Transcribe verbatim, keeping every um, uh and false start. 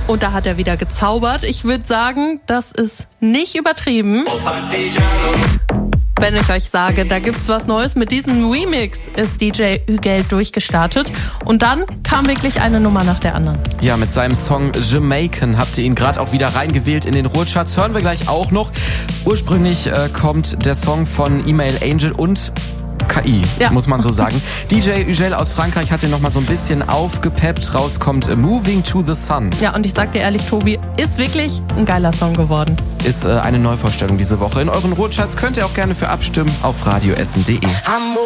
Und da hat er wieder gezaubert. Ich würde sagen, das ist nicht übertrieben. Wenn ich euch sage, da gibt's was Neues. Mit diesem Remix ist D J Hügel durchgestartet. Und dann kam wirklich eine Nummer nach der anderen. Ja, mit seinem Song Jamaican habt ihr ihn gerade auch wieder reingewählt in den Ruhrcharts. Hören wir gleich auch noch. Ursprünglich äh, kommt der Song von Email Angel und K I, ja. muss man so sagen. D J Hügel aus Frankreich hat den nochmal so ein bisschen aufgepeppt. Raus kommt Moving to the Sun. Ja, und ich sag dir ehrlich, Tobi, ist wirklich ein geiler Song geworden. Ist äh, eine Neuvorstellung diese Woche. In euren Ruhrcharts könnt ihr auch gerne für abstimmen auf radioessen punkt de.